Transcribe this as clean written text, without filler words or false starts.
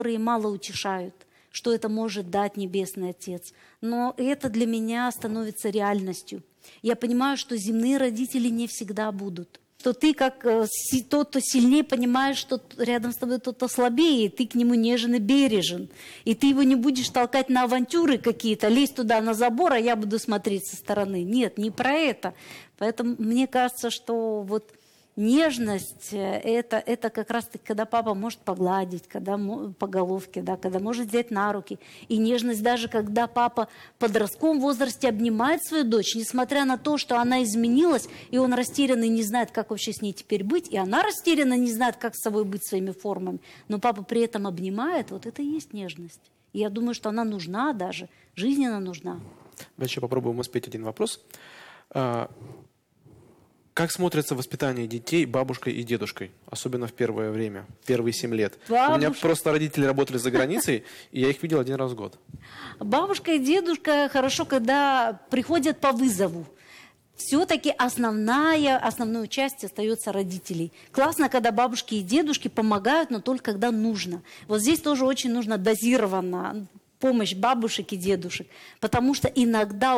которые мало утешают, что это может дать Небесный Отец. Но это для меня становится реальностью. Я понимаю, что земные родители не всегда будут. Что ты, как тот, кто сильнее, понимаешь, что рядом с тобой тот-то слабее, и ты к нему нежен и бережен. И ты его не будешь толкать на авантюры какие-то, лезть туда на забор, а я буду смотреть со стороны. Нет, не про это. Поэтому мне кажется, что вот нежность это как раз-таки, когда папа может погладить, когда по головке, да, когда может взять на руки. И нежность даже, когда папа в подростковом возрасте обнимает свою дочь, несмотря на то, что она изменилась, и он растерянный, не знает, как вообще с ней теперь быть, и она растерянно не знает, как с собой быть своими формами, но папа при этом обнимает, вот это и есть нежность. И я думаю, что она нужна даже, жизненно нужна. Давайте еще попробуем успеть один вопрос. Как смотрится воспитание детей бабушкой и дедушкой, особенно в первое время, первые 7 лет? У меня просто родители работали за границей, и я их видел 1 раз в год. Бабушка и дедушка хорошо, когда приходят по вызову. Все-таки основную часть остается родителей. Классно, когда бабушки и дедушки помогают, но только когда нужно. Вот здесь тоже очень нужно дозированно помощь бабушек и дедушек, потому что иногда